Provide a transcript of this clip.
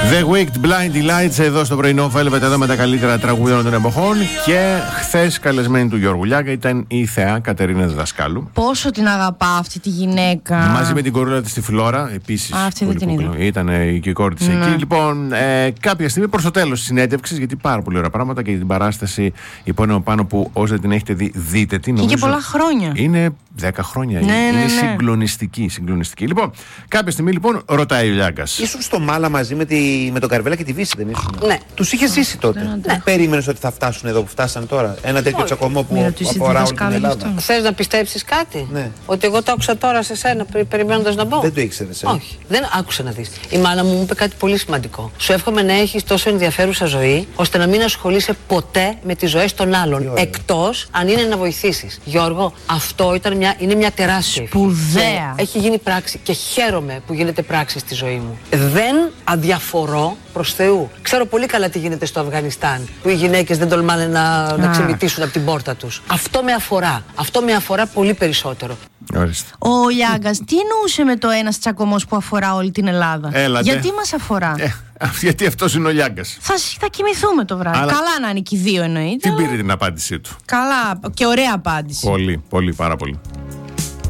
The Wicked Blinding Lights εδώ στο πρωινό Velvet, εδώ με τα καλύτερα τραγούδια των εποχών. Και χθες καλεσμένη του Γιώργου Λιάγκα ήταν η θεά Κατερίνα Δασκάλου. Πόσο την αγαπάω αυτή τη γυναίκα. Μαζί με την κορούλα της τη Φλόρα, επίσης. Αυτή δεν την είδα. Ήταν η κόρη της εκεί. Λοιπόν, κάποια στιγμή προς το τέλος της συνέντευξης, γιατί πάρα πολύ ωραία πράγματα και την παράσταση Υπόνεο Πάνω που όσοι δεν την έχετε δει, δείτε την. Και πολλά χρόνια. Είναι 10 χρόνια. Είναι συγκλονιστική. Λοιπόν, κάποια στιγμή λοιπόν ρωτάει ο Λιάγκας. Ήσουν στο Μάλα μαζί με τον Καρβέλα και τη Βύση, δεν ήσουν? Ναι. Τους είχε ζήσει τότε. Ναι. Περίμενες ότι θα φτάσουν εδώ που φτάσαν τώρα? Ένα τέτοιο τσακωμό που αφορά όλη την Ελλάδα. Θες να πιστέψεις κάτι? Ναι. Ότι εγώ το άκουσα τώρα σε σένα περιμένοντας να μπω? Δεν το ήξερες? Όχι. Δεν άκουσα να δεις. Η μάνα μου είπε κάτι πολύ σημαντικό. Σου εύχομαι να έχεις τόσο ενδιαφέρουσα ζωή, ώστε να μην ασχολείσαι ποτέ με τις ζωές των άλλων. Εκτός αν είναι να βοηθήσεις. Γιώργο, αυτό είναι μια τεράστια σπουδαία. Έχει γίνει πράξη και χαίρομαι που γίνεται πράξη στη ζωή μου. Δεν αδιαφορώ προς Θεού. Ξέρω πολύ καλά τι γίνεται στο Αφγανιστάν, που οι γυναίκες δεν τολμάνε να ξεμητήσουν από την πόρτα τους. Αυτό με αφορά. Αυτό με αφορά πολύ περισσότερο. Ορίστε. Ο Λιάγκας τι εννοούσε με το ένας τσακωμός που αφορά όλη την Ελλάδα? Έλατε. Γιατί μας αφορά? Γιατί αυτός είναι ο Λιάγκας. Θα κοιμηθούμε το βράδυ. Αλλά... Καλά να είναι και οι δύο εννοείται. Τι πήρε την απάντησή του? Καλά και ωραία απάντηση. Πολύ, πάρα πολύ.